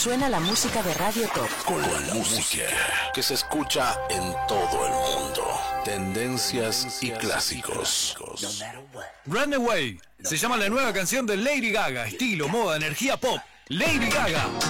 suena la música de Radio Top. Con la música que se escucha en todo el mundo. Tendencias y clásicos. Runaway se llama la nueva canción de Lady Gaga. Estilo, moda, energía pop. Lady Gaga.